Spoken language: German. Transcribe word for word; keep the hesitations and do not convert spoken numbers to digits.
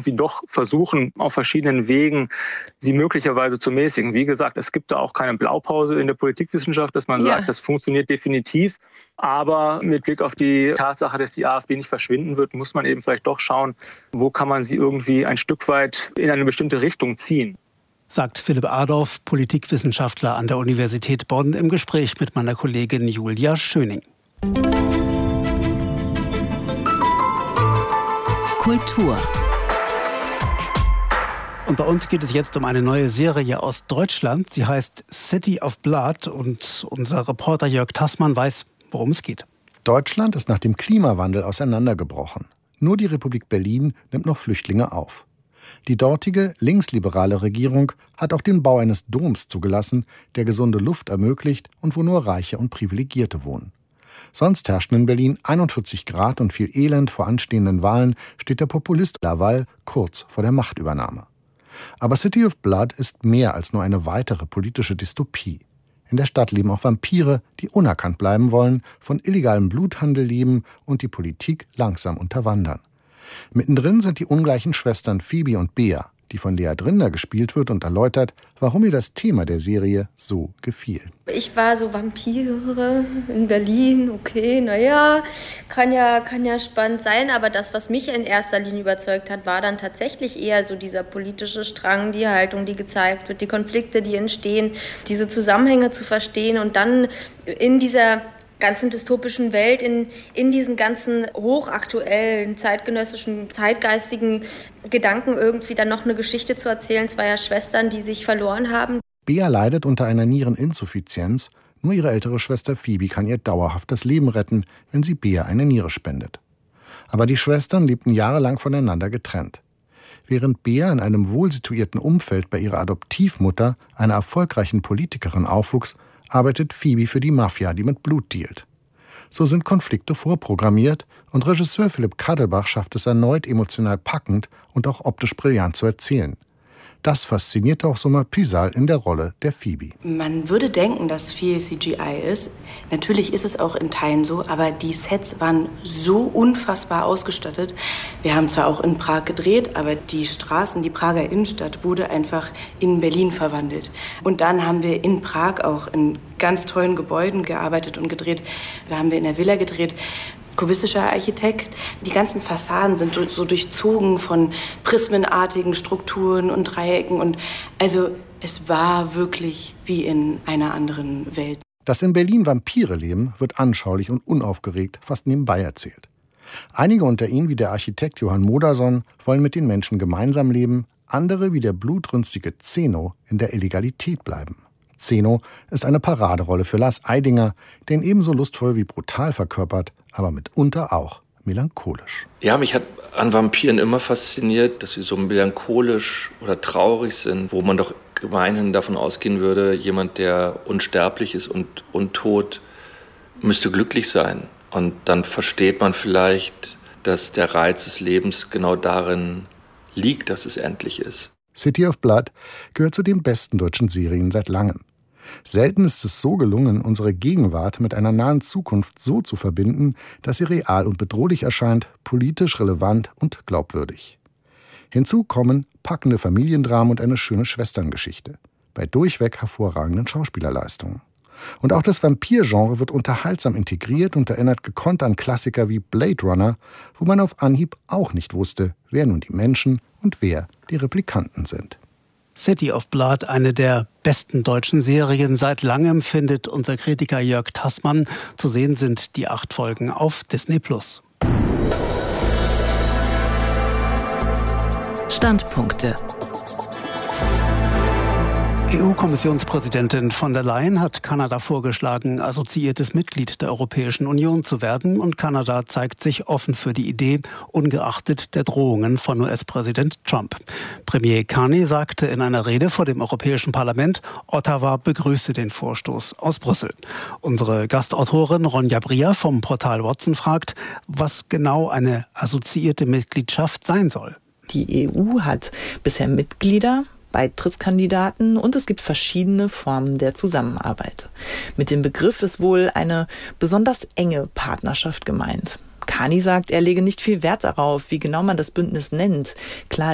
irgendwie doch versuchen, auf verschiedenen Wegen sie möglicherweise zu mäßigen. Wie gesagt, es gibt da auch keine Blaupause in der Politikwissenschaft, dass man ja. sagt, das funktioniert definitiv. Aber mit Blick auf die Tatsache, dass die AfD nicht verschwinden wird, muss man eben vielleicht doch schauen, wo kann man sie irgendwie ein Stück weit in eine bestimmte Richtung ziehen. Sagt Philipp Adorf, Politikwissenschaftler an der Universität Bonn, im Gespräch mit meiner Kollegin Julia Schöning. Kultur. Und bei uns geht es jetzt um eine neue Serie aus Deutschland. Sie heißt City of Blood und unser Reporter Jörg Tassmann weiß, worum es geht. Deutschland ist nach dem Klimawandel auseinandergebrochen. Nur die Republik Berlin nimmt noch Flüchtlinge auf. Die dortige linksliberale Regierung hat auch den Bau eines Doms zugelassen, der gesunde Luft ermöglicht und wo nur Reiche und Privilegierte wohnen. Sonst herrschten in Berlin einundvierzig Grad und viel Elend. Vor anstehenden Wahlen steht der Populist Laval kurz vor der Machtübernahme. Aber City of Blood ist mehr als nur eine weitere politische Dystopie. In der Stadt leben auch Vampire, die unerkannt bleiben wollen, von illegalem Bluthandel leben und die Politik langsam unterwandern. Mittendrin sind die ungleichen Schwestern Phoebe und Bea, die von Lea Drinder gespielt wird und erläutert, warum ihr das Thema der Serie so gefiel. Ich war so Vampire in Berlin, okay, naja, kann ja, kann ja spannend sein, aber das, was mich in erster Linie überzeugt hat, war dann tatsächlich eher so dieser politische Strang, die Haltung, die gezeigt wird, die Konflikte, die entstehen, diese Zusammenhänge zu verstehen und dann in dieser ganzen dystopischen Welt, in, in diesen ganzen hochaktuellen, zeitgenössischen, zeitgeistigen Gedanken irgendwie dann noch eine Geschichte zu erzählen, zweier Schwestern, die sich verloren haben. Bea leidet unter einer Niereninsuffizienz. Nur ihre ältere Schwester Phoebe kann ihr dauerhaft das Leben retten, wenn sie Bea eine Niere spendet. Aber die Schwestern lebten jahrelang voneinander getrennt. Während Bea in einem wohlsituierten Umfeld bei ihrer Adoptivmutter, einer erfolgreichen Politikerin, aufwuchs, arbeitet Phoebe für die Mafia, die mit Blut dealt. So sind Konflikte vorprogrammiert und Regisseur Philipp Kadelbach schafft es erneut, emotional packend und auch optisch brillant zu erzählen. Das faszinierte auch Summa Pysal in der Rolle der Phoebe. Man würde denken, dass viel C G I ist. Natürlich ist es auch in Teilen so, aber die Sets waren so unfassbar ausgestattet. Wir haben zwar auch in Prag gedreht, aber die Straßen, die Prager Innenstadt wurde einfach in Berlin verwandelt. Und dann haben wir in Prag auch in ganz tollen Gebäuden gearbeitet und gedreht. Da haben wir in der Villa gedreht. Kubistischer Architekt. Die ganzen Fassaden sind so durchzogen von prismenartigen Strukturen und Dreiecken. Und also es war wirklich wie in einer anderen Welt. Dass in Berlin Vampire leben, wird anschaulich und unaufgeregt fast nebenbei erzählt. Einige unter ihnen, wie der Architekt Johann Modersohn, wollen mit den Menschen gemeinsam leben. Andere, wie der blutrünstige Zeno, in der Illegalität bleiben. Zeno ist eine Paraderolle für Lars Eidinger, den ebenso lustvoll wie brutal verkörpert, aber mitunter auch melancholisch. Ja, mich hat an Vampiren immer fasziniert, dass sie so melancholisch oder traurig sind, wo man doch gemeinhin davon ausgehen würde, jemand, der unsterblich ist und untot, müsste glücklich sein. Und dann versteht man vielleicht, dass der Reiz des Lebens genau darin liegt, dass es endlich ist. City of Blood gehört zu den besten deutschen Serien seit langem. Selten ist es so gelungen, unsere Gegenwart mit einer nahen Zukunft so zu verbinden, dass sie real und bedrohlich erscheint, politisch relevant und glaubwürdig. Hinzu kommen packende Familiendramen und eine schöne Schwesterngeschichte, bei durchweg hervorragenden Schauspielerleistungen. Und auch das Vampir-Genre wird unterhaltsam integriert und erinnert gekonnt an Klassiker wie Blade Runner, wo man auf Anhieb auch nicht wusste, wer nun die Menschen und wer die Replikanten sind. City of Blood, eine der besten deutschen Serien seit langem, findet unser Kritiker Jörg Tassmann. Zu sehen sind die acht Folgen auf Disney Plus. Standpunkte. E U-Kommissionspräsidentin von der Leyen hat Kanada vorgeschlagen, assoziiertes Mitglied der Europäischen Union zu werden. Und Kanada zeigt sich offen für die Idee, ungeachtet der Drohungen von U S-Präsident Trump. Premier Carney sagte in einer Rede vor dem Europäischen Parlament, Ottawa begrüße den Vorstoß aus Brüssel. Unsere Gastautorin Ronja Brier vom Portal Watson fragt, was genau eine assoziierte Mitgliedschaft sein soll. Die E U hat bisher Mitglieder, Beitrittskandidaten und es gibt verschiedene Formen der Zusammenarbeit. Mit dem Begriff ist wohl eine besonders enge Partnerschaft gemeint. Carney sagt, er lege nicht viel Wert darauf, wie genau man das Bündnis nennt. Klar